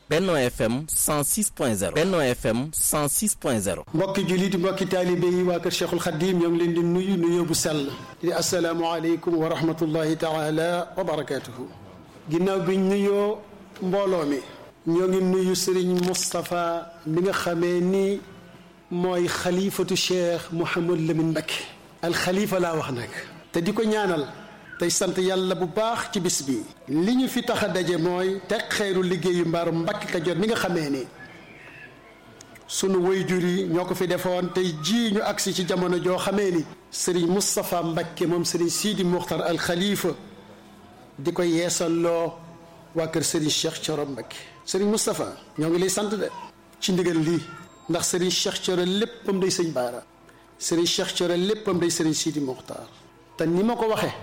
Benno FM 106.0 Benno FM 106.0 mbokki jullit mbokki taalibe yi waa kër Cheikhul Khadim ñoo ngi leen di nuyu nuyoo bu sell di assalaamu aleykum wa rahmatullahi taala wa barakatuhu. ginnaaw biñ nuyoo mbooloo mi ñoo ngi nuyu Serigne Moustapha mi nga xamee ni mooy xalifatu Cheikh Mouhamadou Lamine Mbacké al xalifa laa wax nag te di ko ñaanal tey sant yàlla bu baax ci bis bi. li ñu fi tax a daje mooy teg xeeru liggéeyu mbaaru Mbàkke Kajoor mi nga xamee ni sunu waajur yi ñoo ko fi defoon tey jii ñu agsi ci jamono joo xamee ni Serigne Moustapha Mbacké moom Serigne Sidi Muxtar al Khalifa di ko yeesalloo waa kër Serigne Cheikh Thioro Mbacké. Serigne Moustapha ñoo ngi lay sant de ci ndigal lii ndax Serigne Cheikh Thioro léppam day sëñ Baara Serigne Cheikh Thioro léppam day Serigne Sidi Muxtar te ni ma ko waxee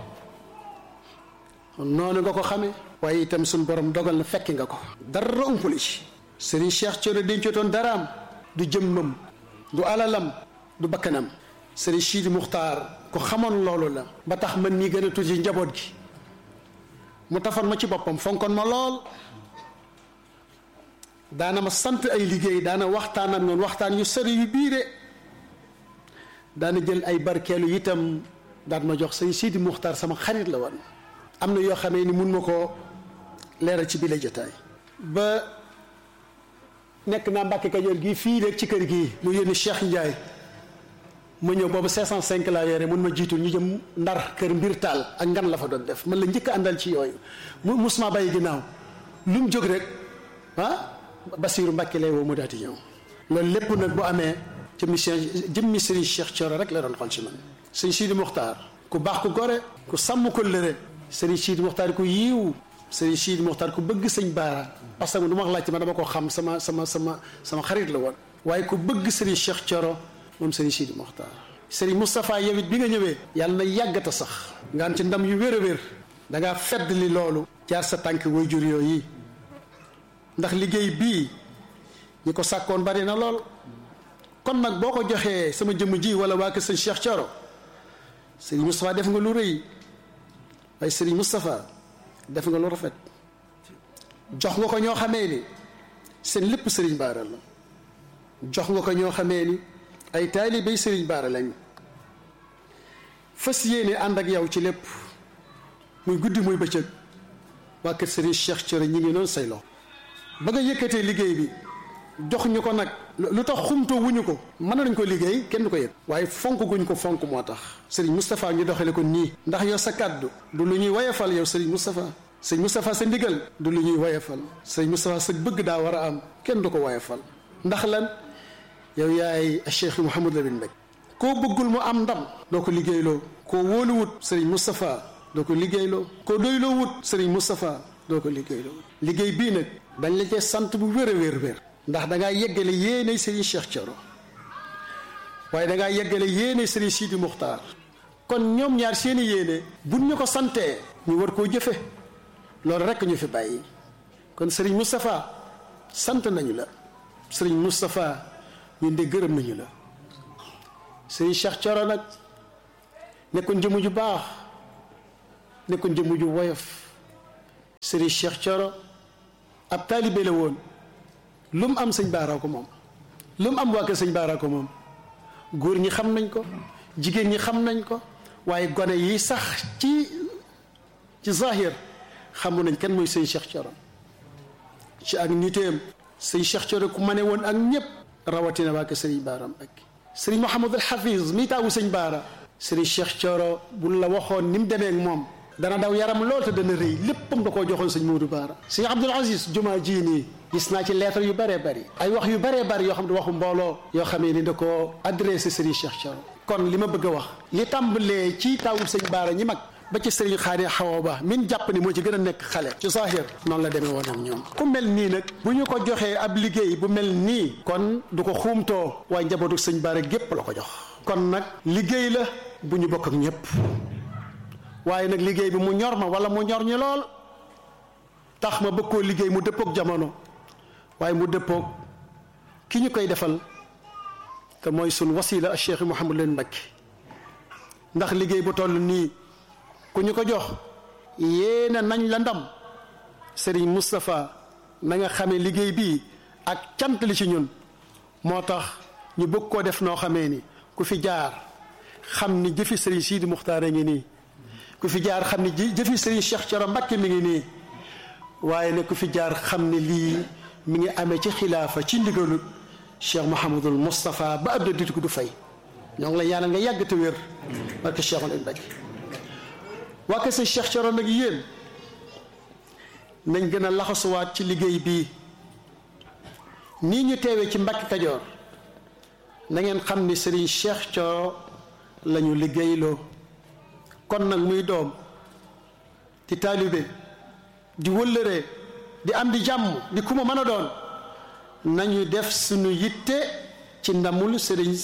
noonu nga ko xamee waaye itam suñ borom dogal na fekki nga ko dara umpuli ci. Serigne Cheikh Thioro dencotoon daraam du jëmmam du alalam du bakkanam. Serigne Sidi Muxtaar ko xamoon loolu la ba tax man mii gën a tuuti njaboot gi mu tafoon ma ci boppam fonkoon ma lool daana ma sant ay liggéey daana waxtaan ak noonu waxtaan yu sori yu biire daana jël ay barkeelu itam daan ma jox Serigne Sidi Muxtaar sama xarit la woon. am na yoo xamee ni mun ma koo leeral ci biir jotaay ba nekk naa Mbàkke Kajoor gii fii rek ci kër gii mu yónni Cheikh Ndiaye ma ñëw boobu 505 laa yore mun ma jiitul ñu jëm Ndar kër mbir taal ak ngan la fa doon def man la njëkk a àndal ci yooyu mu musuma bàyyi ginnaaw lu mu jóg rek Basiiru Mbàkke lay woo mu daati ñëw. loolu lépp nag bu amee ci mission jëmmi Serigne Cheikh Thioro rek la doon xool ci man. Serigne Sidi Muxtaar ku baax ku gore ku sàmm ko lëre Serigne Sidi Muxtaar ku yiiw Serigne Sidi Muxtaar ku bëgg sëñ Baara parce que du ma wax laajte ma dama ko xam sama xarit la woon waaye ku bëgg Serigne Cheikh Thioro moom Serigne Sidi Muxtaar. Serigne Moustapha yow it bi nga ñëwee yàlla na yàggata sax nga am ci ndam yu wér a wér da ngaa fedd li loolu jaar sa tànk waajur yooyu ndax liggéey bii ñi ko sàkkoon bari na lool kon nag boo ko joxee sama jëmm ji wala waa kër sëñ Cheikh Thioro Serigne Moustapha def nga lu rëy waaye Serigne Moustapha def nga lu rafet jox nga ko ñoo xamee ni seen lépp Serigne Baara la jox nga ko ñoo xamee ni ay taalibey Serigne Baara lañ fas yéene ànd ak yow ci lépp muy guddi muy bëccëg waa kër Serigne Cheikh Thioro ñi ngi noonu say loxo ba nga yëkkatee liggéey bi jox ñu ko nag lu tax xumtoo wuñu ko mën nañ ko liggéey kenn du ko yëg waaye fonk guñ ko fonk moo tax Serigne Moustapha ñu doxale ko nii ndax yow sa kàddu du lu ñuy woyefal yow Serigne Moustapha Serigne Moustapha sa ndigal du lu ñuy woyefal Serigne Moustapha sa bëgg daa war a am kenn du ko woyefal ndax lan yow yaay Cheikh Mouhamadou Lamine Mbacké koo bëggul mu am ndam doo ko liggéeyloo koo wóoluwut Serigne Moustapha doo ko liggéeyloo koo doyloo wut Serigne Moustapha doo ko liggéeyloo liggéey bii nag dañ la cee sant bu wér a wér ndax da ngaa yeggale yéene Serigne Cheikh Thioro waaye da ngaa yeggale yéene Serigne Sidi Muxtaar kon ñoom ñaar seeni yéene buñ ñu ko santee ñu war koo jëfe loolu rekk ñu fi bàyyi kon Serigne Moustapha sant nañu la Serigne Moustapha ñun de gërëm nañu la Serigne Cheikh Thioro nag nekkoon jëmm ju baax nekkoon jëmm ju woyof Serigne Cheikh Thioro ab taalibe la woon lu mu am sëñ Baara ko moom lu mu am waa kër sëñ Baara ko moom góor ñi xam nañ ko jigéen ñi xam nañ ko waaye gone yi sax ci zahir xamu nañ kenn mooy sëñ Cheikh Thioro ci ak niteem sëñ Cheikh Thioro ku mane woon ak ñëpp rawatina waa kër sëriñ Baara Mbacké sëriñ Mouhamadul Hafiz mi taawu sëñ Baara sëriñ Cheikh Thioro buñ la waxoon ni mu demee ak moom dana daw yaram lool te dana rëy léppam da koo joxoon sëñ Modou Baara sëñ Abdoul Aziz jumaa jii nii gis naa ci lettre yu bëree bëri ay wax yu bëree bëri yoo xam ne waxu mbooloo yoo xamee ni da ko adressé Serigne Cheikh Thioro kon li ma bëgg a wax li tàmbalee ci taawub sëñ Baara ñi mag ba ci Serigne Xaari Xawa Ba min jàpp ni moo ci gën a nekk xale ci zahir noonu la demee woon ak ñoom ku mel nii nag bu ñu ko joxee ab liggéey bu mel nii kon du ko xuumtoo waaye njabootu sëñ Baara gépp la ko jox kon nag liggéey la bu ñu bokk ak ñëpp waaye nag liggéey bi mu ñor ma wala mu ñor ñu lool tax ma bëgg koo liggéey mu dëppook jamono waaye mu dëppook ki ñu koy defal te mooy sun wasila a Cheikh Mouhamadou Lamine Mbacké ndax liggéey bu toll nii ku ñu ko jox yéena nañ la ndam Serigne Moustapha na nga xamee liggéey bii ak cant li ci ñun moo tax ñu bëgg koo def noo xamee ni ku fi jaar xam ni jëfi Serigne Sidi Muxtaar a ngi nii ku fi jaar xam ni jëfi Serigne Cheikh Thioro Mbacké mi ngi nii waaye ne ku fi jaar xam ni lii mi ngi amee ci xilaafa ci ndigalu Cheikh Mouhamadul Moustapha ba ab dëdditu ko du fay ñoo ngi la ñaanal nga yàgg te wér barke Cheikhul Mbacké waa kër sëñ Cheikh Thioro nag yéen nañ gën a laxasuwaat ci liggéey bii nii ñu teewee ci Mbacké Kajoor na ngeen xam ni Serigne Cheikh Thioro la ñu liggéeyloo kon nag muy doom di taalibe di wëllëree di am di jàmm di ku ma mën a doon nañu def suñu yitte ci ndamul Serigne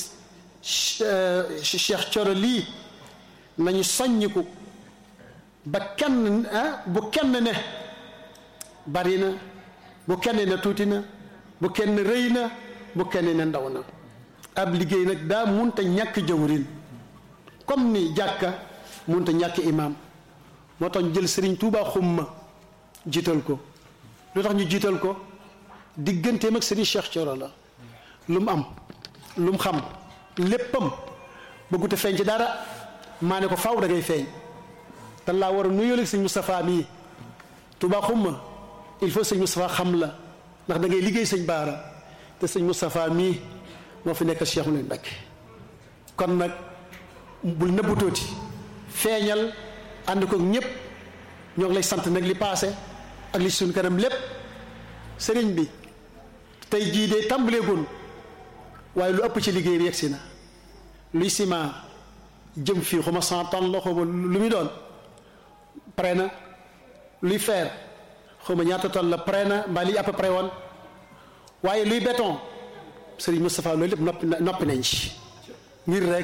Cheikh Thioro lii nañu soññiku ba kenn bu kenn ne bari na bu kenn ne tuuti na bu kenn rëy na bu kenn ne ndaw na ab liggéey nag daa munta ñàkk jawrin comme ni jàkka munta ñàkk imaam moo tax ñu jël Serigne Touba xumma jiital ko lu tax ñu jiital ko digganteem ak Serigne Cheikh Thioro la lu mu am lu mu xam léppam bëggut a feeñ ci dara maa ne ko faw da ngay feeñ te laa war a nuyoo ak sëñ Moustapha mii Touba xumma il faut sëñ Moustapha xam la ndax da ngay liggéey sëñ Baara te sëñ Moustapha mii moo fi nekk Cheikhul Mbacké kon nag bul nëbbutooti feeñal ànd ko ñëpp ñoo ngi lay sant nag li paase ak li suñ kanam lépp sëriñ bi tey jii de tàmbaleegun waaye lu ëpp ci liggéey bi yegsi na luy ciment jëm fii xuma 100 tonnes la xuma lu muy doon pare na luy fer xuma ñaata tonnes la pare na mbaa lii à peu près woon waaye luy béton Serigne Moustapha loolu lépp noppi nañ ci ngir rek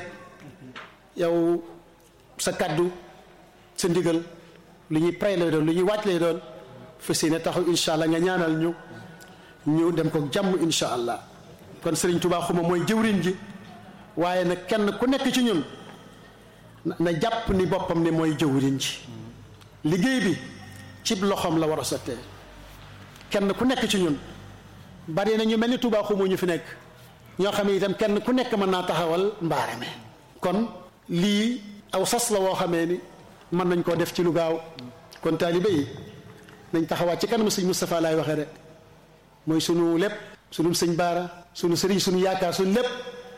yow sa kaddu sa ndigal lu ñuy pare lay doon lu ñuy wàcc lay doon fas yéene taxaw incha allah nga ñaanal ñu dem ko jàmm incha allah kon Serigne Touba xuma mooy jëwriñ ji waaye nag kenn ku nekk ci ñun na jàpp ni boppam ne mooy jëwriñ ji liggéey bi ci loxoom la war a sottee kenn ku nekk ci ñun bari na ñu mel ni Touba xuma ñu fi nekk ñoo xam ne itam kenn ku nekk mën naa taxawal mbaarame kon lii aw sas la woo xamee ni mën nañ koo def ci lu gaaw kon taalibe yi nañ taxawaat ci kanam sëñ Moustapha laay waxee rek mooy sunu lépp sunu sëñ Baara sunu sëriñ sunu yaakaar sunu lépp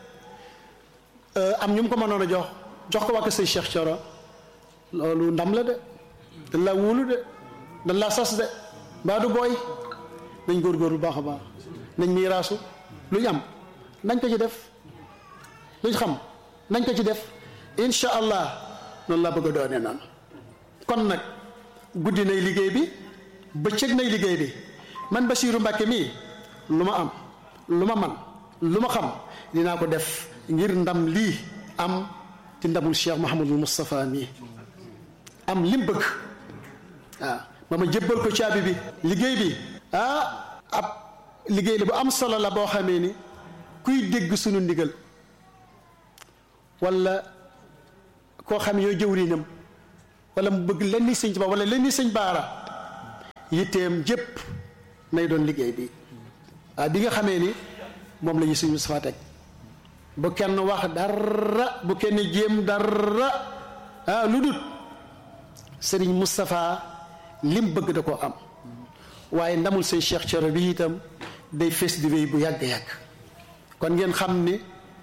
am ñu mu ko mënoon a jox ko wàkk sëñ Cheikh Thioro loolu ndam la de dañ laa wóolu de dañ laa sas de mbaa du booy nañ góorgóorlu baax a baax nañ miiraasu lu ñu am nañ ko ci def lu ñu xam nañ ko ci def incha allah noonu laa bëgg a doone noonu kon nag guddi nay liggéey bi bëccëg nay liggéey bi man Bassirou Mbacké mii lu ma am lu ma man lu ma xam dinaa ko def ngir ndam lii am ci ndamul Cheikh Mouhamadul Moustapha mii am lim bëgg waaw ba ma jébbal ko caabi bi liggéey bi ab liggéey la bu am solo la boo xamee ni kuy dégg sunu ndigal wala koo xam yoo jëwriñam wala mu bëgg lenn sëñ Tuubaa wala lenn sëñ Baara yitteem jépp nay doon liggéey bi bi nga xamee ni moom la ñu suñu Moustapha teg bu kenn wax dara bu kenn jéem dara lu dut Serigne Moustapha lim bëgg da koo am waaye ndamul sëñ Cheikh Thioro bi itam day fees di wéy bu yàgg-yàgg kon ngeen xam ni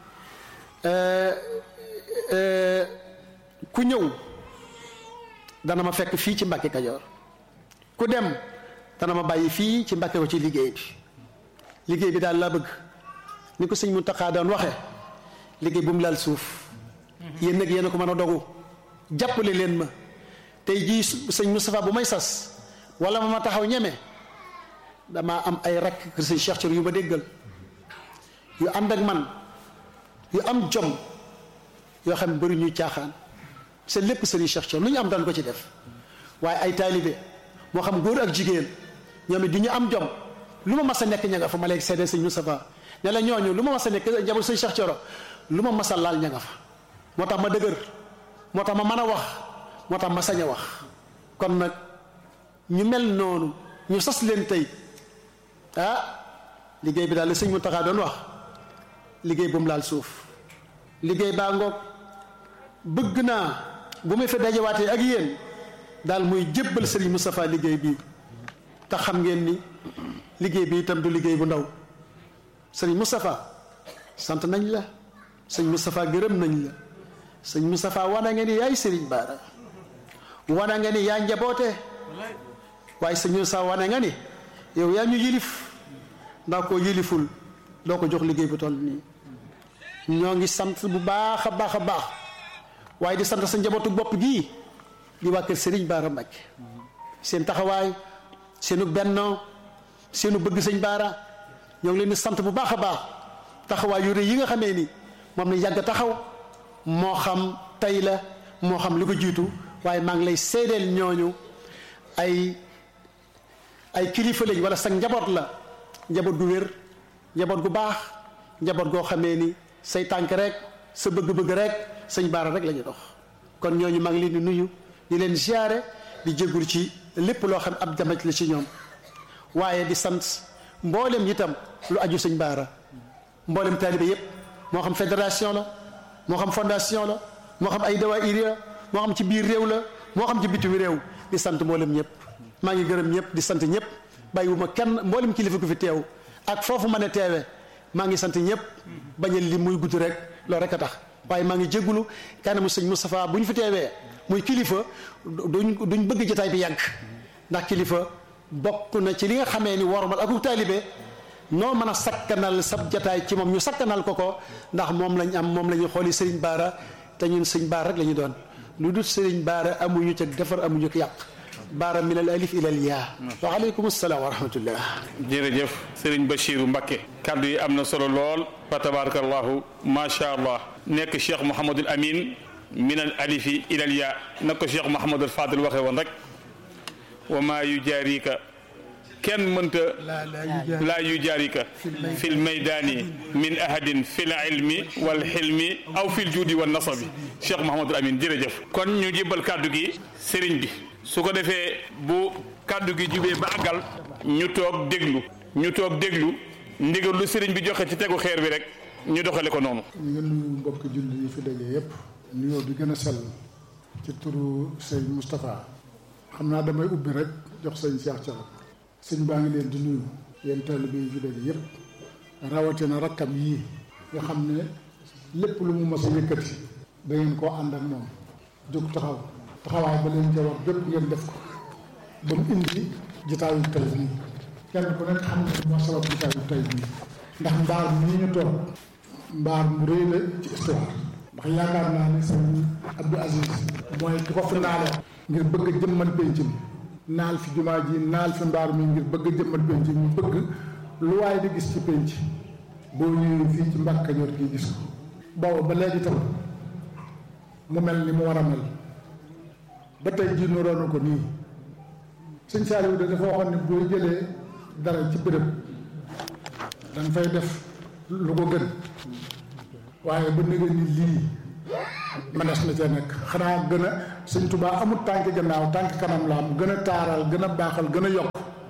ku ñëw dana ma fekk fii ci Mbacké Kajoor ku dem dana ma bàyyi fii ci Mbacké ko ci liggéey bi daal laa bëgg ni ko sëñ Mountakha doon waxe liggéey bu mu laal suuf yéen nag yéen a ko mën a dogu jàppale leen ma tey jii sëñ Moustapha bu may sas wala ma taxaw ñeme damaa am ay rakk kër sëñ Cheikh Thioro yu ma déggal yu ànd ak man yu am jom yoo xam ne bëri ñuy caaxaan c'est lépp sëriñ Cheikh Thioro lu ñu am daan ko ci def waaye ay taalibe moo xam góor ak jigéen ñoom it di ñu am jom lu ma mas a nekk ña nga fa ma léegi seede sëñ Moustapha ne la ñooñu lu ma mas a nekk njaboot sëñ Cheikh Thioro lu ma mas a laal ña nga fa moo tax ma dëgër moo tax ma mën a wax moo tax ma sañ a wax kon nag ñu mel noonu ñu sas leen tey liggéey bi daal la sëñ Mountakha doon wax liggéey bu mu laal suuf liggéey baa ngoog bëgg naa bu may fa dajawaatee ak yéen daal muy jébbal sëriñ Moustapha liggéey bi te xam ngeen ni liggéey bi itam du liggéey bu ndaw sëriñ Moustapha sant nañ la sëñ Moustapha gërëm nañ la sëñ Moustapha wana nga ni yaay sëriñ Bara wana nga ni yaa njaboote waaye sëñ Moustapha wana nga ni yow yaa ñu yilif ndax koo yiliful doo ko jox liggéey bu toll nii ñoo ngi sant bu baax a baax a baax waaye di sant sa njabootu bopp gii di waa kër Serigne Bara Mbacké seen taxawaay seenu bennoo seenu bëgg sëñ Bara ñoo ngi leen di sant bu baax a baax taxawaay yu rëy yi nga xamee ni moom lañ yàgg taxaw moo xam tey la moo xam li ko jiitu waaye maa ngi lay seedeel ñooñu ay kilifa lañ wala sa njaboot la njaboot gu wér njaboot gu baax njaboot goo xamee ni say tànk rek sa bëgg-bëgg rek sëñ Bara rek la ñu dox kon ñooñu maa ngi leen di nuyu di leen ziare di jéggul ci lépp loo xam ab jamaj la ci ñoom waaye di sant mboolem itam lu aju sëñ Bara mboolem taalibe yépp moo xam fédération la moo xam fondation la moo xam ay dawaayir la moo xam ci biir réew la moo xam ci bitim réew di sant mboolem ñëpp maa ngi gërëm ñëpp di sant ñëpp bàyyiwuma kenn mboolem kilifa ku fi teew ak foofu mën a teewe maa ngi sant ñëpp bañal li muy gudd rek loolu rek a tax waaye maa ngi jéggulu kanamu sëñ Moustapha bu ñu fi teewee muy kilifa duñ bëgg jotaay bi yàgg ndax kilifa bokk na ci li nga xamee ni wormal ak taalibe noo mën a sakkanal sab jotaay ci moom ñu sakkanal ko ndax moom lañ am moom la ñuy xooli Serigne Bara te ñun sëñ Bara rek la ñu doon lu dul Serigne Bara amuñu ca defar amuñu ko yàq Bara min al alif ila al yaa wa aleykum salaam wa rahmatullah. jërëjëf Serigne Bachirou Mbacké kaddu yi am na solo lool fa tabarakallahu macha allah nekk Cheikh Mouhamadul Amin min al alifi ila al yaa na ko Cheikh Mouhamadul Fadil waxee woon rek wa maa yujaarika kenn mënta laa yujaarika fil maydaani min ahadin fil ilmi wal xilmi aw fil juudi wan nasabi Cheikh Mouhamadul Amin jërëjëf. kon ñu jébbal kaddu gi Serigne bi su ko defee bu kaddu gi jubee ba àggal ñu toog déglu ndigal lu Serigne bi joxe ci tegu xeer bi rek ñu doxale ko noonu. ñu ngi nuyu mbokk julli yi fi daje yépp nuyoo bi gën a sell ci turu sëñ Moustapha xam naa damay ubbi rek jox sëñ Cheikh Thioro sëñ baa ngi leen di nuyu yéen taalibe yi fi daje yépp rawatina rakkam yii nga xam ne lépp lu mu mos a yëkkati da ngeen koo ànd ak moom jóg taxawaay ba leen ca war bépp ngeen def ko ba mu indi jotaayu tey bii kenn ku nekk xam ne moo sabab jotaayu tey bii ndax mbaar mii ñu toog mbaar mu rëy la ci histoire ndax yaakaar naa ne sëñ Abdou Aziz mooy ki ko fi naale ngir bëgg a jëmmal penc mi naal fi jumaa ji naal fi mbaar mi ngir bëgg a jëmmal penc mi bëgg lu waaye di gis ci penc boo ñëwee fii ci Mbàkke Kajoor gi gis ko booba ba léegi tam mu mel ni mu war a mel ba tey jii nu roonu ko nii sëñ Saliou de dafa waxoon ne boo jëlee dara ci bërëb danga fay def lu ko gën waaye ba nëgë ni lii manees na cee nekk xanaa gën a sëñ Tuubaa amul tànk gannaaw tànk kanam la am gën a taaral gën a baaxal gën a yokk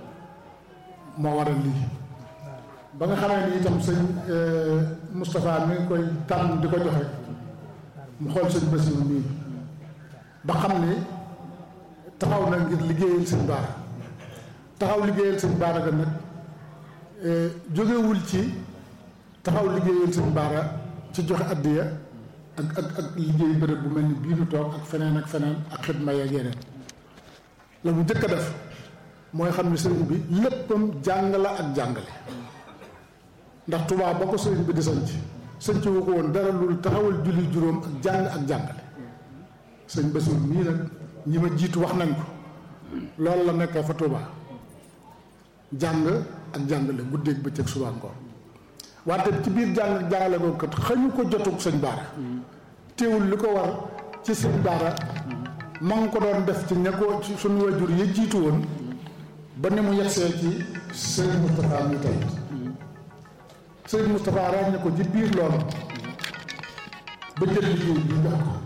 moo waral lii ba nga xamee ni itam sëñ Moustapha mi ngi koy tànn di ko joxe mu xool sëñ Bassirou nii ba xam ni taxaw na ngir liggéeyal sëñ Bara taxaw liggéeyal sëñ Bara ga nag jógewul ci taxaw liggéeyal sëñ Bara ci joxe addiya ak liggéey bërëb bu mel ni bii nu toog ak feneen ak xidma yeeg yeneen la mu njëkk a def mooy xam ne sëriñ bi léppam jàng la ak jàngale ndax Tuubaa ba ko sëriñ bi di sanc wu ko woon dara lul taxawal julli juróom ak jàng ak jàngale sëñ Bassirou mii nag ñi ma jiitu wax nañ ko loolu la nekk fa Tuubaa jàng ak jàngale guddeeg bëccëg suba ngoon wante ci biir jàng ak jàngale boobu kat xañu ko jotug sëñ Bara teewul li ko war ci sëñ Bara ma ngi ko doon def ci ña ko ci suñu wajur ya jiitu woon ba ni mu yegsee ci sëñ Moustapha mi tey sëñ Moustapha ràññe ko ci biir loolu ba jël liggéey bi jox ko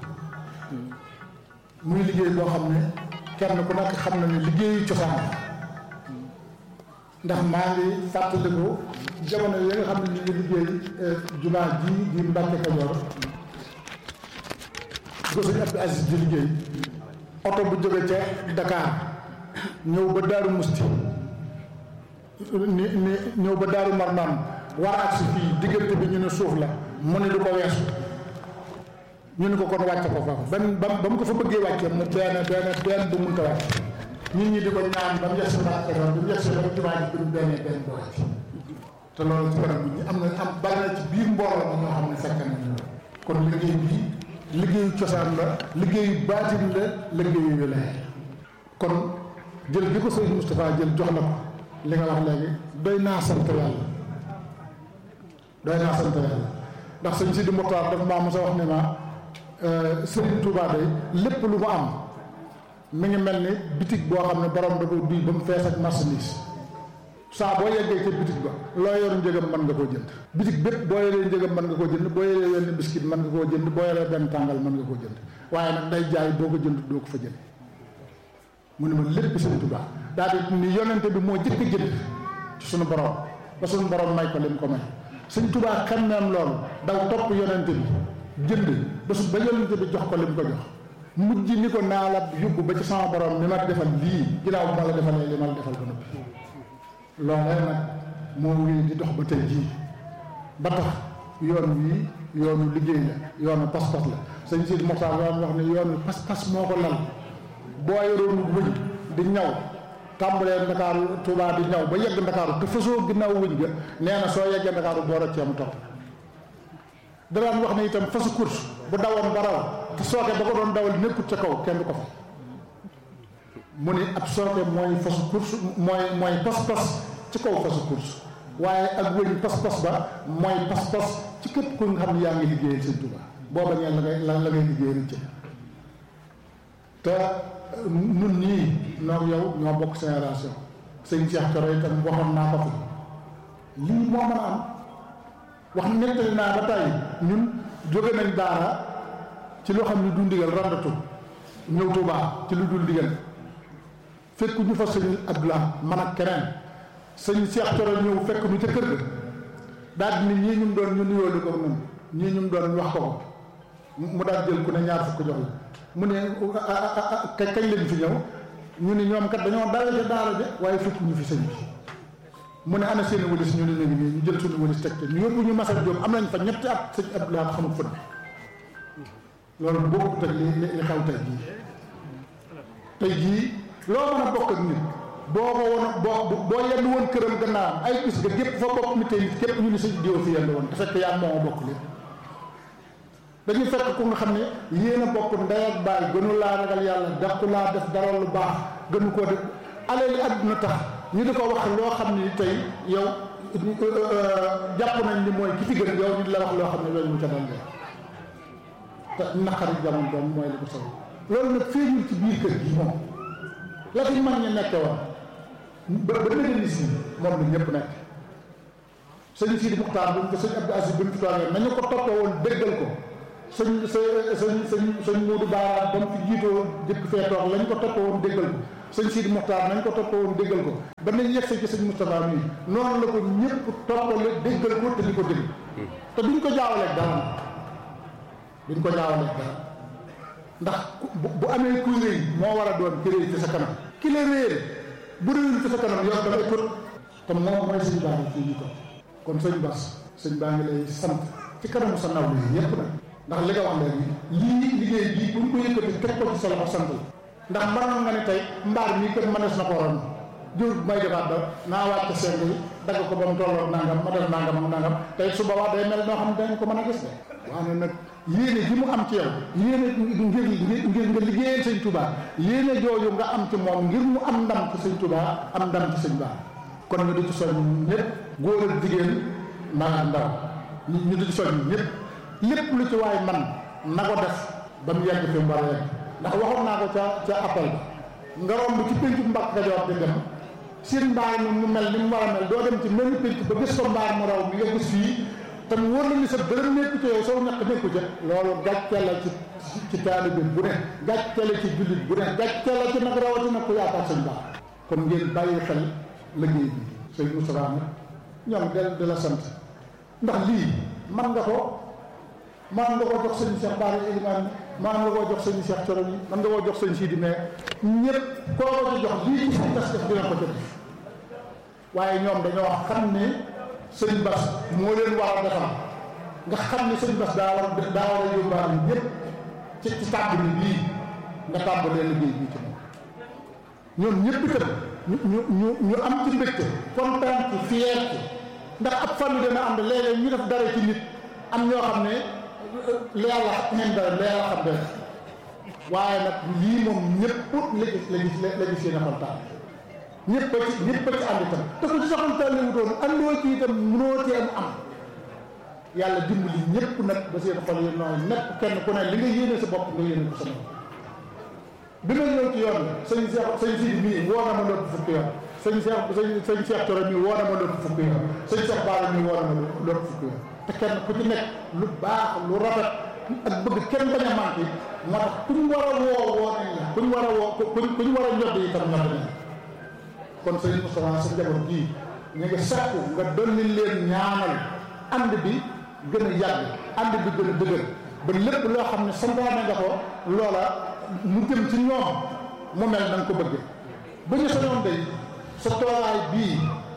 muy liggéey boo xam ne kenn ku nekk xam na ne liggéeyu cosaan ndax maa ngi fàttaliku jamono yi nga xam ne ñu ngi liggéey jumaa ji di Mbàkke Kajoor go sëñ Abdou Aziz di liggéey oto bu jóge ca Dakar ñëw ba Daaru Musti ñëw ba Daaru Marnaan war a agsi fii diggante bi ñu ne suuf la mu ne du ko weesu ñu ne ko kon wàcce ko foofu ba mu ko fa bëggee wàcce mu benn bu mun ko wàcc nit ñi di ko ñaan ba mu yegsi Mbàkke Kajoor bi mu yegsi ba jumaa ji bi mu benn bu wàcc te loolu ci kanam bi am bari na ci biir mbooloo ma ñoo xam ne fekk nañu kon liggéey bii liggéeyu cosaan la liggéeyu baatin la liggéeyu wilaaya kon jël bi ko sëñ Moustapha jël jox la ko li nga wax léegi doy naa sant yàlla ndax sëñ Sidi Mokhtar dafa maa mos a wax ne ma Sëriñ Touba day lépp lu mu am mi ngi mel ni bitig boo xam ne borom da ko duy ba mu fees ak marchandise saa boo yeggee ca bitig ba loo yor njëgam mën nga koo jënd bitig bépp boo yoree njëgam mën nga koo jënd boo yoree wenn biscuit mën nga koo jënd boo yoree benn tàngal mën nga koo jënd waaye nag day jaay boo ko jënd doo ko fa jënd mu ne ma lépp Sëriñ Tuubaa daal di ni yonente bi moo jëkk a jënd ci suñu borom ba suñu borom may ko lim ko may Sëriñ Tuubaa xam neem loolu daw topp yonente bi jënd ba yonente bi jox ko lim ko jox mujj ni ko naa la yóbbu ba ci sama borom mi ma defal lii ginnaaw bu ma la defalee li ma la defal ba noppi loolee nag moo wéy di dox ba tey jii ba tax yoon wii yoonu liggéey la yoonu pas-pas la sëñ Sidi Mokhtar wax ne yoonu pas-pas moo ko lal boo yoroon wëñ di ñaw tàmbalee Ndakaaru Tuubaa di ñaw ba yegg Ndakaaru te fasoo ginnaaw wëñ ga nee na soo yeggee Ndakaaru boo roccee mu topp danaan wax ne itam fasu course bu dawoon ba raw te sooke ba ko doon dawal nekkut ca kaw kenn du ko fa mu ni ab sooke mooy fasu course mooy pas-pas ci kaw fasu course waaye ak wëñ pas-pas ba mooy pas-pas ci képp ku nga xam ne yaa ngi liggéeyal Sëñ Tuubaa boo bañee la ngay liggéey rëcc te nun ñii noog yow ñoo bokk génération sëñ Cheikh Thioro itam waxoon naa ko fi lii moo mën a am wax nettali naa ba tey ñun jóge nañ daara ci loo xam ne du ndigal randatu ñëw Tuubaa ci lu dul ndigal fekk ñu fa sëñ Abdoulaye man ak keneen sëñ Cheikh Thioro ñëw fekk ñu ca kër ga daal di ni ñii ñu doon ñu nuyoo li ko moom ñii ñu doon wax ko mu daal jël ku ne ñaar fukk jox la mu ne kañ leen fi ñëw ñu ne ñoom kat dañoo dawe ca daara ja waaye fekk ñu fi sëñ bi mu ne ana seen wëlis ñu ne ñu ngi nii ñu jël suñu wëlis teg te ñu yóbbu ñu Masal Jóob am nañ fa ñetti at sëñ Abdoulaye xamul fët bi loolu bokkut ak li xew tey jii loo mën a bokk ak nit boo ko woon boo yenn woon këram gannaaw ay bis ga gépp fa bokk mi tey nit képp ñu ne sëñ diw fi yenn woon te fekk yaa moo bokk lépp dañuy fekk ku nga xam ne yéen a bokk ndey ak baay gënu laa ragal yàlla dàqu laa def dara lu baax gënu koo def alal yi àdduna tax ñu di ko wax loo xam ne tey yow jàpp nañ ni mooy ki fi gën yow nit la wax loo xam ne loolu mu ca dal dee te naqari jamono doom mooy li ko saw loolu nag feeñul ci biir kër gi moom la fi mag ñi nekke woon ba nëgëni si moom la ñëpp nekk sëñ Sidi Muxtaar bu mu sëñ Abdou Aziz bi mu fi toogee nañu ko toppee woon déggal ko sëñ Muudu Baara ba mu fi jiitoo jëkk fee toog lañ ko toppee woon déggal ko sëñ Sidi Muxtaar nañ ko toppee woon déggal ko ba nañ yegg ci sëñ Moustapha mii noonu la ko ñëpp toppale déggal ko te di ko dégg te duñ ko jaawaleeg dara ndax bu amee kuy réy moo war a doon ki réy ci sa kanam ki la réer bu réyul ci sa kanam yow dafay kut te moom mooy sëñ Ba fii ñu ko kon sëñ Bass sëñ baa ngi lay sant ci kanamu sa naw bi yépp nag ndax li nga wax léegi lii liggéey bii bu ñu ko yëkkati teg ko ci sa loxo sant la ndax mënoon nga ne tey mbaar mii kër mënees na ko waroon jur may defaat da naa wàcc seng yi dagg ko ba mu tolloo nangam ma def nangam ak nangam tey su boobaa day mel noo xam ne dañ ko mën a gis de waaye nag yéene ji mu am ci yow yéene ngir nga liggéeyal sëñ Touba yéene jooju nga am ci moom ngir mu am ndam ci sëñ Touba am ndam ci sëñ Ba kon ñu di ci soñ ñëpp góor ak jigéen mag ak ndaw ñu di ci soñ ñëpp lépp lu ci waay man na ko def ba mu yegg fi mu war a yegg ndax waxoon naa ko ca appel ba nga romb ci péncu Mbàkke Kajoor di dem seen mbaar mu mel ni mu war a mel doo dem ci même pénc ba gis ko mbaar mu raw mi nga gis fii te mu wóor la ni sa dërëm nekku ca yow saw ñàkk nekku ca loolu gàcce la ci taalibe bu ne gàcce la ci jullit bu ne gàcce la ci nag rawatina ku yaakaar sëñ Ba kon ngeen bàyyi xel liggéey bi sëñ Moustapha nag ñoom de la sant ndax lii man nga ko jox sëñ Cheikh Bara Elimane man nga koo jox sëñ Cheikh Thioro yi man nga koo jox sëñ Sidi mais ñëpp koo ko ci jox lii ci sëñ Bass def dina ko jot waaye ñoom dañoo xam ne sëñ Bass moo leen war a defal nga xam ne sëñ Bass daa war a yóbbaale ñëpp ci tàmbali bii nga tàmbalee liggéey bii ci moom ñoom ñëpp itam ñu am ci mbégte kontaan ci fier ci ndax ab famille dana am léeg-léeg ñu def dara ci nit am ñoo xam ne leer la xam dara waaye nag lii moom ñëpp la gis yéen a xontaan ñëpp a ci ànd itam te ko ci sa xontaan la wutoon andoo ci itam mënoo ci am yàlla dimbali ñëpp nag ba seen xol yi nooy nekk kenn ku ne li nga yéene sa bopp nga yéene ko sa bopp bi ma ñëw ci yoon sëñ Sidi mii woo na ma loolu fukki yoon sëñ Cheikh Thioro mii woo na ma loolu fukki yoon sëñ Cheikh Bara mii woo na ma loolu fukki yoon te kenn ku ci nekk lu baax lu rafet ak bëgg kenn bañ a manqué moo tax kuñ war a woo nañ la kuñ war a ñodd itam ñodd nañ kon sëñ Moustapha sa njaboot gii ñu ngi sàkku nga dolli leen ñaanal ànd bi gën a yàgg ànd bi gën a dëgër ba lépp loo xam ne santaane nga ko loola mu jëm ci ñoom mu mel na nga ko bëgg bu ñu sañoon day sa toogaay bii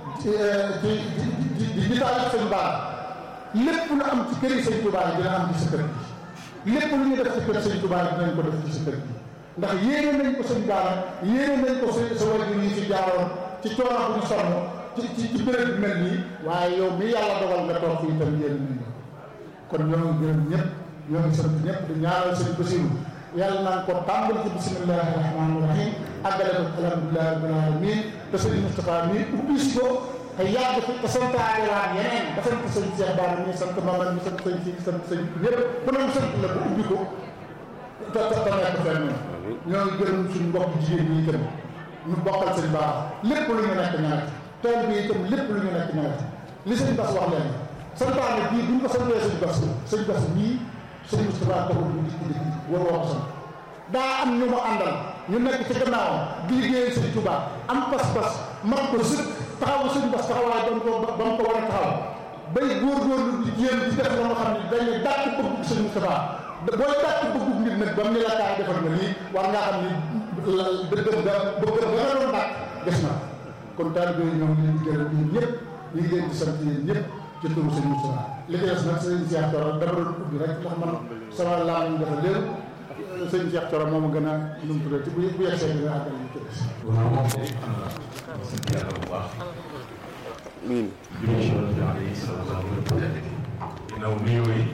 di gitaay ak sëñ Bara lépp lu am ci këri sëñ Touba yi dina am ci sa kër gi lépp lu ñu def ci kër sëñ Touba yi dinañ ko def ci sa kër gi ndax yéene nañ ko sëñ Bara yéene nañ ko sa wajur yi fi jaaroon ci coono bu ñu sonn ci béréb bi mel nii waaye yow mi yàlla dogal nga toog fii itam yéene nañ ko kon ñoo ngi gërëm ñëpp ñoo ngi sant ñëpp di ñaanal sëñ Bassirou yàlla naan ko tàmbali ci bismillahi rahmaani rahim àggale ko alhamdulillahi rabbil alamin te sëñ Moustapha mii ubbi si ko te yàgg fi te santaane waat yeneen ba sant sëñ Cheikh Bara mi sant Mamadou mi sant sëñ si sant sëñ ñëpp ku ne mu sant la ko ubbi ko te nekk fenn ñoo ngi gërëm suñu mbokk jigéen ñi itam ñu bokkal sëñ Bara lépp lu ñu nekk ñaanati tool bi itam lépp lu ñu nekk ñaanati li sëñ Bass wax leen santaane bii buñ ko santee sëñ Bass bii sëñ Moustapha taxul ñu dikk waroo ko sant daa am ñu mu àndal ñu nekk ci gannaawam di liggéeyal sëñ Touba am pas-pas mat ko sëkk taxawu sëñ Bass taxawaay ba mu ko war a taxaw bay góorgóorlu di jéem di def la nga xam ne dañuy dàq bëgg sëñ Moustapha booy dàq bëgg nit nag ba mu ne la kaay defal nga lii war ngaa xam ni dëggam nga bëggam nga la doon dàq des na kon taalibe yi ñoom ñu ngi gërëm ñun ñëpp ñu ngi leen di sant yéen ñëpp ci turu sëñ Moustapha li ci des nag sëñ Cheikh Thioro dama doon ubbi rek ndax man sama laa ñu dafa léer sëñ Cheikh Thioro moom a gën a nu mu tuddee ci bu yegsee dina àggal ñu ci des waaw moom day am na sant yàlla bu baax amiin jërëjëf bi alayhi salaam ginnaaw nuyoo yi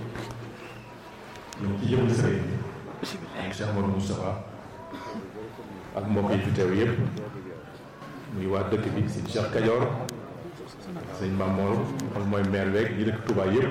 ñu ci jëm sëriñ bi Cheikh Mouhamadou Moustapha ak mbokk yi fi teew yëpp muy waa dëkk bi sëñ Cheikh Kajoor sëñ Mamour xam mooy maire weeg yi dëkk Touba yëpp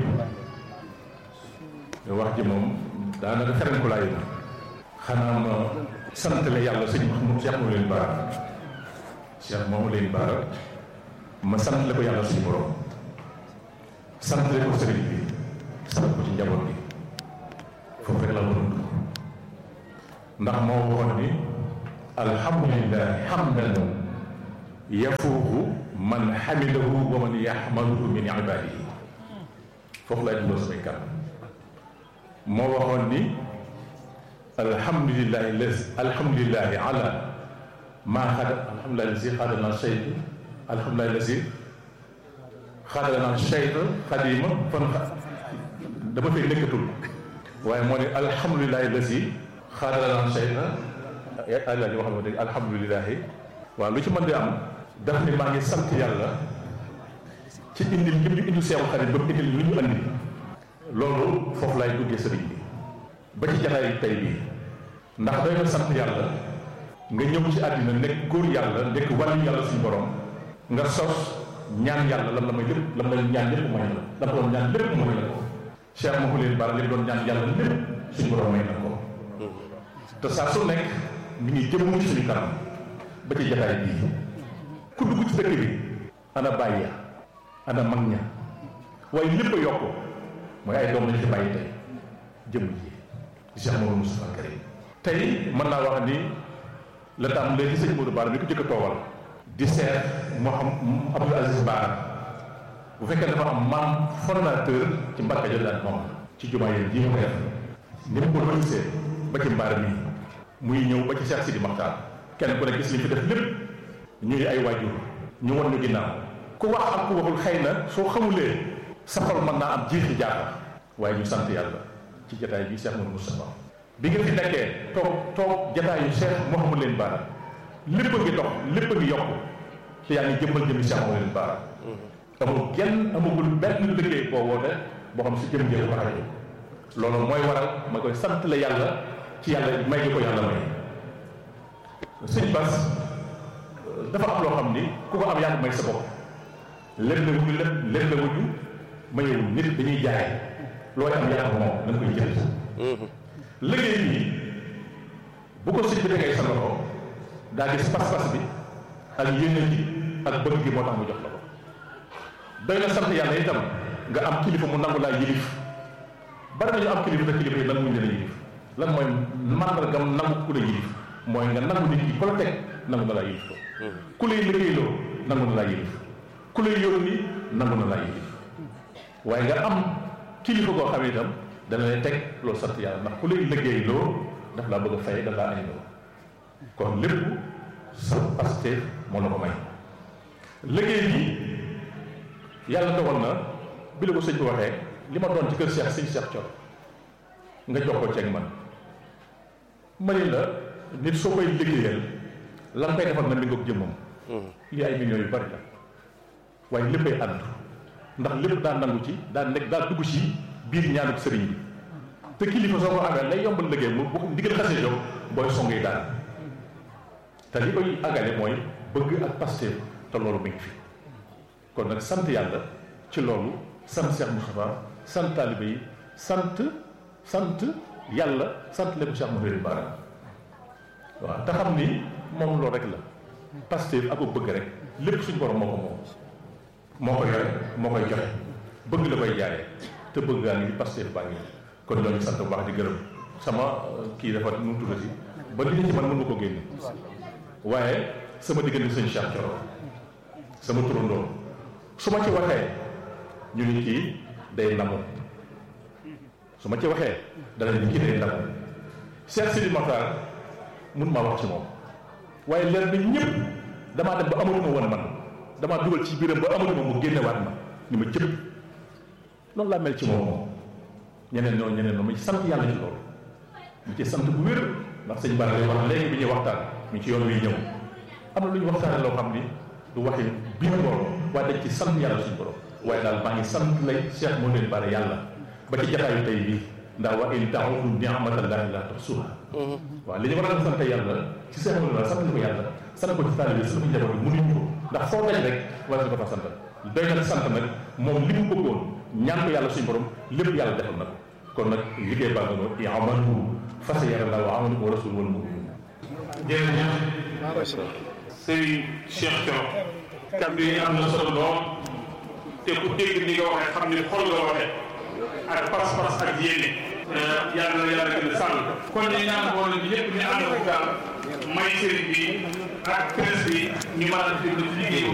wax ji moom daanaka feren ko laay na xanaa ma sant la yàlla sëñ Cheikh moom leen baara Cheikh moom leen baara ma sant la ko yàlla suñu borom sant la ko sëriñ bi sant ko ci njaboot bi foofu rek la doon ndax moo waxoon ni alhamdulillahi hamdan yafuuxu man xamidahu wa man yaxmaduhu min ibaadihi foofu laay dundoo samay kàddu moo waxoon ni alhamdulillahi ala maa xada alhamdulillahi lasi xadana cheyt alhamdulillahi lasi xadana cheyt xadima fan dama fay nekkatul waaye moo ne alhamdulillahi lasi xadana cheyt àlla ñu wax ma dégg alhamdulillahi waaw lu ci mën di am daf ni maa ngi sant yàlla ci indil li ñu indi seexu xarit ba mu indil li ñu andi loolu foofu laay duggee sëriñ bi ba ci jataay tey bii ndax doy na sant yàlla nga ñëw ci àddina nekk góor yàlla nekk wàllu yàlla suñu borom nga sos ñaan yàlla lam la may lépp lam la ñaan lépp mooy la lam doon ñaan lépp mooy la ko Cheikh Mouhamadou Bara li doon ñaan yàlla lépp suñu borom may na ko te saa su nekk mi ngi jëm ci suñu kanam ba ci jataay bii ku dugg ci dëkk bi ana bàyyi ana mag ña waaye lépp a yokk mooy ay doom lañ ci bàyyi tey jëm ji Cheikh Mouhamadou Moustapha Karim tey mën naa wax ni la tam léegi sëñ Modou Bara mi ko jëkk a toowal di seet Abdou Aziz Bara bu fekkee dafa am membre fondateur ci Mbacke Kajoor daal moom ci jumaa yi ji mu def ni mu ko gisee ba ci mbaar mi muy ñëw ba ci Cheikh Sidi Makhtar kenn ku ne gis li fi def lépp ñuy ay waajur ñu won ñu ginnaaw ku wax ak ku waxul xëy na soo xamulee sa xol mën naa am jiixi jaaxa waaye ñu sant yàlla ci jataay bi Cheikh Mouhamadou Moustapha bi nga fi nekkee toog jataayu Cheikh Mouhamadou leen Bara lépp a ngi dox lépp a ngi yokk te yaa ngi jëmmal jëmi Cheikh Mouhamadou leen Bara amagul benn liggéey boo woote boo xam si jëm jël ko xajo loolu mooy waral ma koy sant la yàlla ci yàlla may gi ko yàlla may sëñ Bass dafa am loo xam ni ku ko am yaa ko may sa bopp lépp la wuju lépp la wuju mayewul nit dañuy jaay looy am yaa ko moom da nga koy jël liggéey bi bu ko sëñ bi tegee sa loxo daa gis pas-pas bi ak yéene ji ak bëgg gi moo tax mu jox la ko doy na sant yàlla itam nga am kilifa mu nangu laa yilif bari nañu am kilifa te kilifa yi nanguñu leen a yilif lan mooy màndargam nangu ku la yilif mooy nga nangu nit ki ku la teg nangu na laa yilif ko ku lay liggéeyloo nangu na laa yilif ku lay yónni nangu na laa yilif waaye nga am kilifa koo xam ne itam dana lay teg loolu sant yàlla ndax ku lay liggéeyloo daf laa bëgg a fay daf laa añloo kon lépp sa Pastef moo la ko may liggéey bi yàlla dogal na bi la ko sëñ bi waxee li ma doon ci kër Cheikh sëñ Cheikh Thioro nga jox ko ceeg man ma ni la nit soo koy liggéeyal la nga koy defal na mi ngoog jëmmam lii ay millions yu bari la waaye léppay ànd ndax lépp daa nangu ci daa nekk daa dugg ci biir ñaanuk sëriñ bi te kilifa soo ko amee lay yombal liggéey mu bu ndigal xasee jóg booy songee daal te li koy àggale mooy bëgg ak Pastef te loolu mu ngi fi kon nag sant yàlla ci loolu sant Cheikh Moustapha sant taalibe yi sant yàlla sant lépp Cheikh Mouhamadou Bara waaw te xam ni moom loolu rek la Pastef ak bëgg rek lépp suñ borom moo ko yore moo koy joxe bëgg la koy jaaree te bëgg gaa ngi Pastef baa ngi kon ñoo ngi sant bu baax di gërëm sama kii dafa nu mu tuddati ba li ñu ci man mën nga ko génne waaye sama diggante sëñ Cheikh Thioro sama turandoo su ma ci waxee ñu ni kii day namu su ma ci waxee dana ni kii day namu Cheikh Sidi Makhtar mun maa wax ci moom waaye leer na ñëpp damaa dem ba amatuma woon man damaa dugal ci biiram ba amatuma mu génnewaat ma ni ma cëpp noonu laa mel ci moom ñeneen ñoo ma ci sant yàlla ci loolu mu ci sant bu wér ndax sëñ Bara lay wax léegi bi ñuy waxtaan ñu ci yoon wi ñëw am na lu ñu waxtaane loo xam ni du waxi biir loolu waaye dañ ci sant yàlla suñu borom waaye daal maa ngi sant lay Cheikh Mouhamadou Bara yàlla ba ci jataayu tey bii ndax wa in ta'uddu ni'matallahi la tuhsuha waaw li ñu war a sant yàlla ci Cheikh Mouhamadou Bara sant ko yàlla sant ko ci taalibe sant ko ci njaboot bi mënuñu ko ndax foo daj rek war nañu ko fa sant doy na sant nag moom li mu bëggoon ñaan ko yàlla suñu borom lépp yàlla defal na ko kon nag liggéey baa nga noonu i'malu fa sayarallahu amalakum wa rasuluhu wal mu'minun jërëjëf Serigne Cheikh Thioro kaddu yi am na solo lool te ku dégg ni nga waxee xam ne xol nga waxee ak pas-pas ak yéene yàlla na yàlla gën a sàll kon ñu ñaan mbooloo bi yëpp ñu ànd ko daal may sëriñ bi ak presse bi ñu mën a déglu ci liggéey